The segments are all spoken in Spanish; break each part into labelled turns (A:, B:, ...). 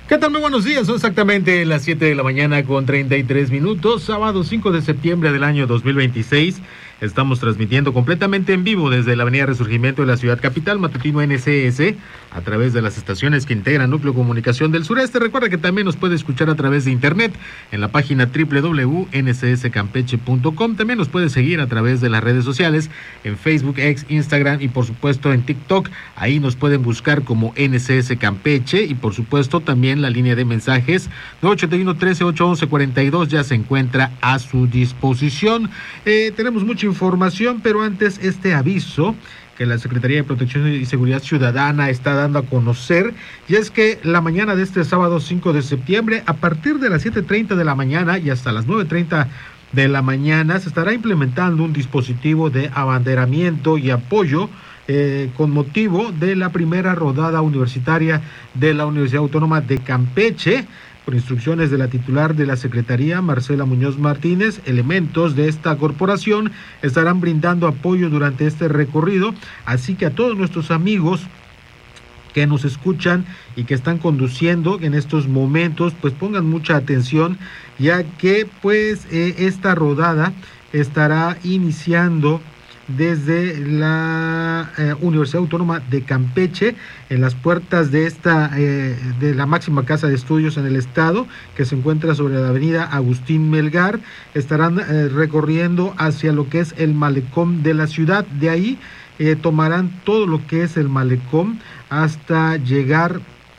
A: ¿Qué tal? Muy buenos días, son exactamente las 7 de la mañana con 33 minutos, sábado 5 de septiembre del año 2026. Estamos transmitiendo completamente en vivo desde la avenida Resurgimiento de la ciudad capital, matutino NCS, a través de las estaciones que integran Núcleo Comunicación del Sureste. Recuerda que también nos puede escuchar a través de internet en la página www.ncscampeche.com. También nos puede seguir a través de las redes sociales, en Facebook, X, Instagram y por supuesto en TikTok. Ahí nos pueden buscar como NCS Campeche y por supuesto también la línea de mensajes 981-13-811-42 ya se encuentra a su disposición. Tenemos mucha información, pero antes este aviso que la Secretaría de Protección y Seguridad Ciudadana está dando a conocer, y es que la mañana de este sábado 5 de septiembre, a partir de las 7:30 de la mañana y hasta las 9:30 de la mañana, se estará implementando un dispositivo de abanderamiento y apoyo con motivo de la primera rodada universitaria de la Universidad Autónoma de Campeche. Por instrucciones de la titular de la Secretaría, Marcela Muñoz Martínez, elementos de esta corporación estarán brindando apoyo durante este recorrido, así que a todos nuestros amigos que nos escuchan y que están conduciendo en estos momentos, pues pongan mucha atención, ya que pues esta rodada estará iniciando desde la Universidad Autónoma de Campeche, en las puertas de de la máxima casa de estudios en el estado, que se encuentra sobre la avenida Agustín Melgar. Estarán recorriendo hacia lo que es el malecón de la ciudad. De ahí tomarán todo lo que es el malecón hasta llegar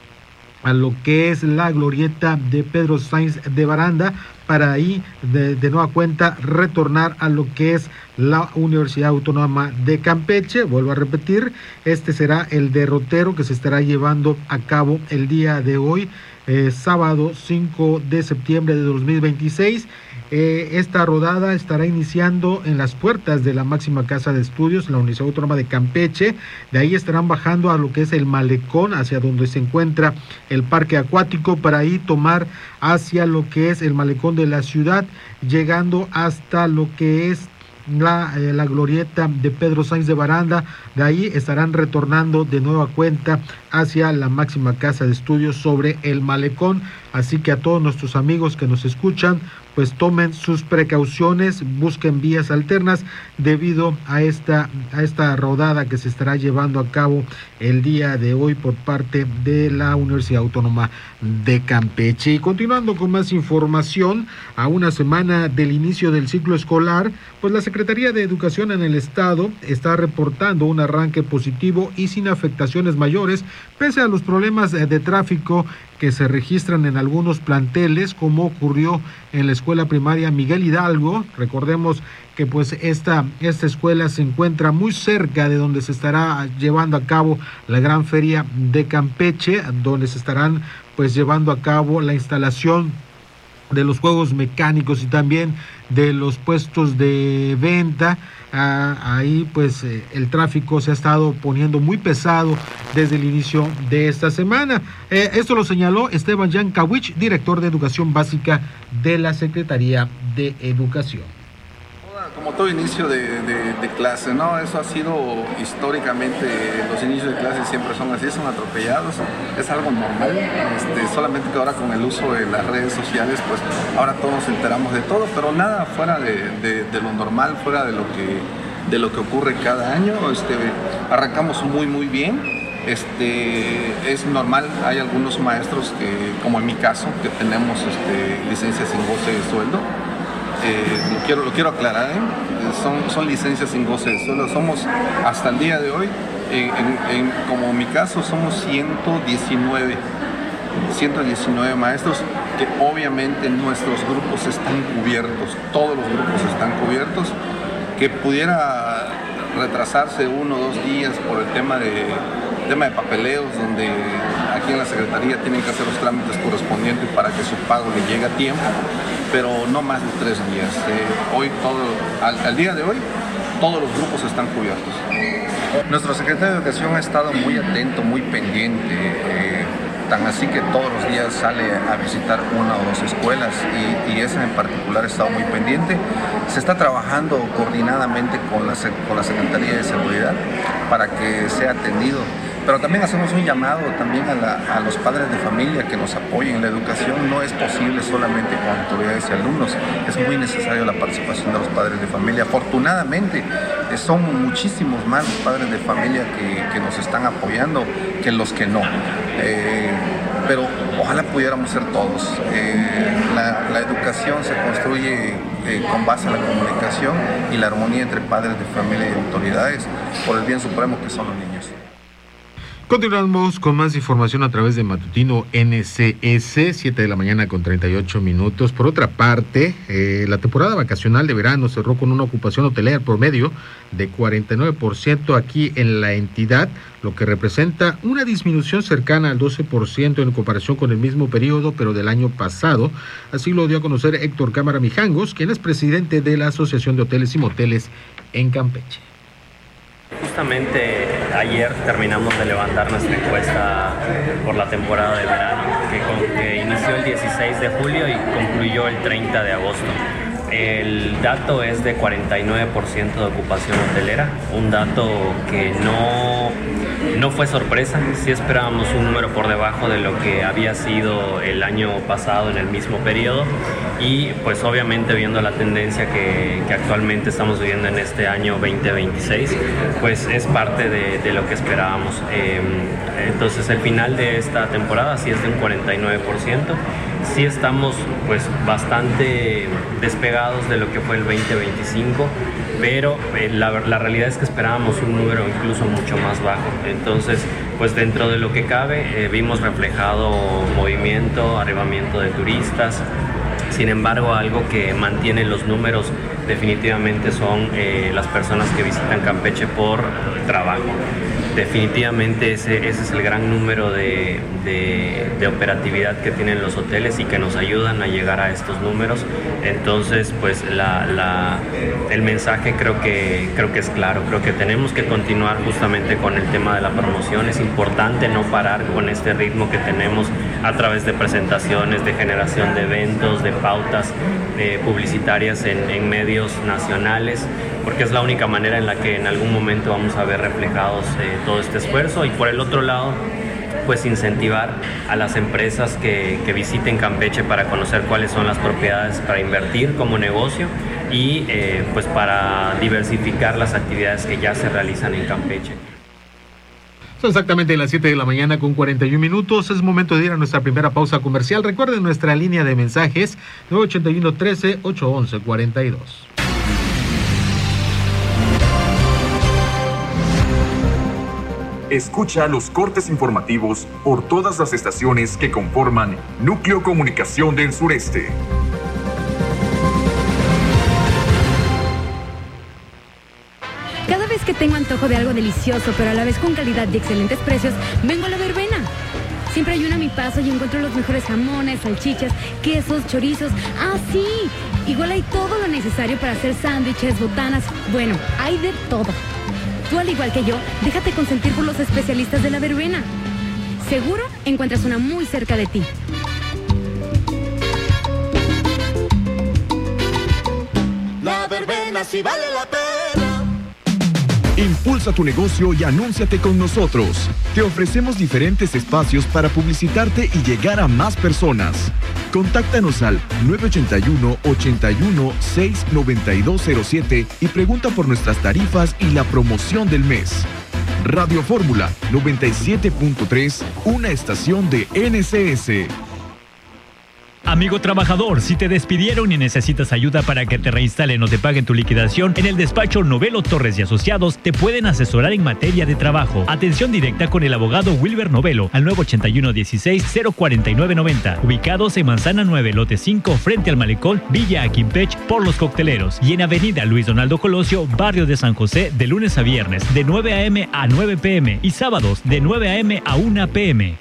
A: a lo que es la glorieta de Pedro Sainz de Baranda, para ahí de nueva cuenta retornar a lo que es la Universidad Autónoma de Campeche. Vuelvo a repetir, este será el derrotero que se estará llevando a cabo el día de hoy, sábado 5 de septiembre de 2026. Esta rodada estará iniciando en las puertas de la máxima casa de estudios, la Universidad Autónoma de Campeche. De ahí estarán bajando a lo que es el malecón, hacia donde se encuentra el parque acuático, para ahí tomar hacia lo que es el malecón de la ciudad, llegando hasta lo que es la glorieta de Pedro Sainz de Baranda. De ahí estarán retornando de nueva cuenta hacia la máxima casa de estudios sobre el malecón. Así que a todos nuestros amigos que nos escuchan, pues tomen sus precauciones, busquen vías alternas debido a esta rodada que se estará llevando a cabo el día de hoy por parte de la Universidad Autónoma de Campeche. Y continuando con más información, a una semana del inicio del ciclo escolar, pues la Secretaría de Educación en el estado está reportando un arranque positivo y sin afectaciones mayores, pese a los problemas de tráfico que se registran en algunos planteles, como ocurrió en la escuela primaria Miguel Hidalgo. Recordemos que pues esta escuela se encuentra muy cerca de donde se estará llevando a cabo la gran feria de Campeche, donde se estarán pues llevando a cabo la instalación de los juegos mecánicos y también de los puestos de venta. Ahí pues el tráfico se ha estado poniendo muy pesado desde el inicio de esta semana. Esto lo señaló Esteban Yankawich, director de Educación Básica de la Secretaría de Educación.
B: Como todo inicio de clase, ¿no? Eso ha sido históricamente, los inicios de clase siempre son así, son atropellados, es algo normal, solamente que ahora con el uso de las redes sociales, pues ahora todos nos enteramos de todo, pero nada fuera de lo normal, fuera de lo que ocurre cada año. Arrancamos muy bien. Es normal, hay algunos maestros que, como en mi caso, que tenemos licencia sin goce de sueldo. Lo quiero aclarar, son licencias sin goce de sueldo. Somos hasta el día de hoy, como en mi caso, somos 119 maestros, que obviamente nuestros grupos están cubiertos, todos los grupos están cubiertos. Que pudiera retrasarse 1 o 2 días por el tema de papeleos, donde aquí en la Secretaría tienen que hacer los trámites correspondientes para que su pago le llegue a tiempo, pero no más de 3 días. Hoy al día de hoy, todos los grupos están cubiertos. Nuestro secretario de Educación ha estado muy atento, muy pendiente, tan así que todos los días sale a visitar 1 o 2 escuelas y esa en particular ha estado muy pendiente. Se está trabajando coordinadamente con la Secretaría de Seguridad para que sea atendido Pero también hacemos un llamado también a los padres de familia que nos apoyen. La educación no es posible solamente con autoridades y alumnos, es muy necesaria la participación de los padres de familia. Afortunadamente son muchísimos más los padres de familia que nos están apoyando que los que no. Pero ojalá pudiéramos ser todos. La educación se construye con base en la comunicación y la armonía entre padres de familia y autoridades por el bien supremo que son los niños.
A: Continuamos con más información a través de Matutino NCS, 7 de la mañana con 38 minutos. Por otra parte, la temporada vacacional de verano cerró con una ocupación hotelera promedio de 49% aquí en la entidad, lo que representa una disminución cercana al 12% en comparación con el mismo periodo, pero del año pasado. Así lo dio a conocer Héctor Cámara Mijangos, quien es presidente de la Asociación de Hoteles y Moteles en Campeche.
C: Justamente ayer terminamos de levantar nuestra encuesta por la temporada de verano, que inició el 16 de julio y concluyó el 30 de agosto. El dato es de 49% de ocupación hotelera, un dato que no fue sorpresa. Sí esperábamos un número por debajo de lo que había sido el año pasado en el mismo periodo, y pues obviamente viendo la tendencia que actualmente estamos viviendo en este año 2026, pues es parte de lo que esperábamos. Entonces el final de esta temporada sí es de un 49%. Sí estamos pues bastante despegados de lo que fue el 2025, pero la realidad es que esperábamos un número incluso mucho más bajo. Entonces, pues dentro de lo que cabe, vimos reflejado movimiento, arribamiento de turistas. Sin embargo, algo que mantiene los números definitivamente son las personas que visitan Campeche por trabajo. Definitivamente ese es el gran número de operatividad que tienen los hoteles y que nos ayudan a llegar a estos números. Entonces, pues el mensaje creo que es claro. Creo que tenemos que continuar justamente con el tema de la promoción. Es importante no parar con este ritmo que tenemos a través de presentaciones, de generación de eventos, de pautas publicitarias en medios nacionales, porque es la única manera en la que en algún momento vamos a ver reflejados todo este esfuerzo. Y por el otro lado, pues incentivar a las empresas que visiten Campeche para conocer cuáles son las propiedades para invertir como negocio y pues para diversificar las actividades que ya se realizan en Campeche.
A: Son exactamente las 7 de la mañana con 41 minutos. Es momento de ir a nuestra primera pausa comercial. Recuerden nuestra línea de mensajes 981-13-811-42.
D: Escucha los cortes informativos por todas las estaciones que conforman Núcleo Comunicación del Sureste.
E: Cada vez que tengo antojo de algo delicioso, pero a la vez con calidad y excelentes precios, vengo a La Verbena. Siempre ayuno a mi paso y encuentro los mejores jamones, salchichas, quesos, chorizos. ¡Ah, sí! Igual hay todo lo necesario para hacer sándwiches, botanas. Bueno, hay de todo. Tú, al igual que yo, déjate consentir por los especialistas de La Verbena. Seguro encuentras una muy cerca de ti.
F: La Verbena sí vale la pena.
D: Impulsa tu negocio y anúnciate con nosotros. Te ofrecemos diferentes espacios para publicitarte y llegar a más personas. Contáctanos al 981-81-69207 y pregunta por nuestras tarifas y la promoción del mes. Radio Fórmula 97.3, una estación de NCS.
G: Amigo trabajador, si te despidieron y necesitas ayuda para que te reinstalen o te paguen tu liquidación, en el despacho Novelo Torres y Asociados te pueden asesorar en materia de trabajo. Atención directa con el abogado Wilber Novelo al 981-16-04990. Ubicados en Manzana 9, lote 5, frente al Malecón, Villa Aquimpech, por Los Cocteleros. Y en Avenida Luis Donaldo Colosio, barrio de San José, de lunes a viernes, de 9 a.m. a 9 p.m. y sábados, de 9 a.m. a 1 p.m.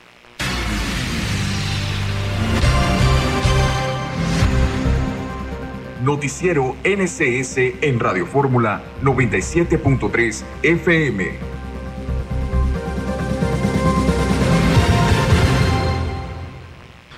D: Noticiero NCS en Radio Fórmula 97.3 FM.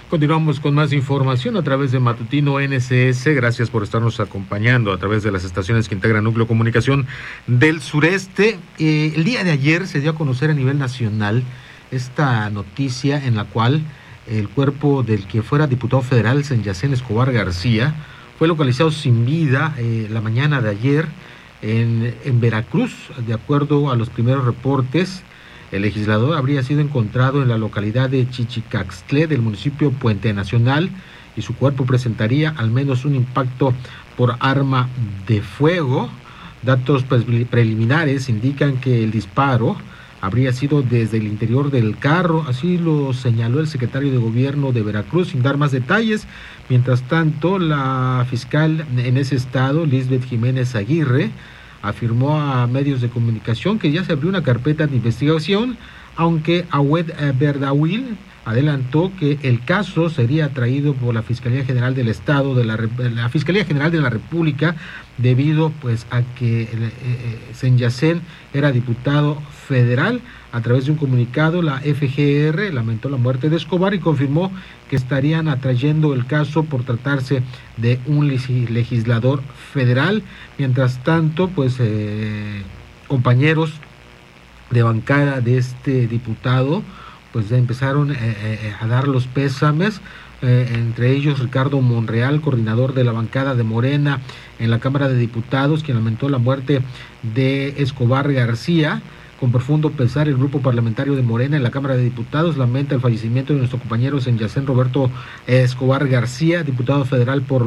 A: Continuamos con más información a través de Matutino NCS. Gracias por estarnos acompañando a través de las estaciones que integran Núcleo Comunicación del Sureste. El día de ayer se dio a conocer a nivel nacional esta noticia en la cual el cuerpo del que fuera diputado federal, Senyacén Escobar García, fue localizado sin vida la mañana de ayer en Veracruz. De acuerdo a los primeros reportes, el legislador habría sido encontrado en la localidad de Chichicaxtlé del municipio Puente Nacional y su cuerpo presentaría al menos un impacto por arma de fuego. Datos preliminares indican que el disparo habría sido desde el interior del carro, así lo señaló el secretario de Gobierno de Veracruz, sin dar más detalles. Mientras tanto, la fiscal en ese estado, Lisbeth Jiménez Aguirre, afirmó a medios de comunicación que ya se abrió una carpeta de investigación, aunque Awed Berdawil adelantó que el caso sería traído por la Fiscalía General del Estado, la Fiscalía General de la República, debido pues a que Senyacén era diputado federal. A través de un comunicado, la FGR lamentó la muerte de Escobar y confirmó que estarían atrayendo el caso por tratarse de un legislador federal. Mientras tanto, pues compañeros de bancada de este diputado pues ya empezaron a dar los pésames, entre ellos Ricardo Monreal, coordinador de la bancada de Morena en la Cámara de Diputados, quien lamentó la muerte de Escobar García. Con profundo pesar, el grupo parlamentario de Morena en la Cámara de Diputados lamenta el fallecimiento de nuestro compañero Senyacén Roberto Escobar García, diputado federal por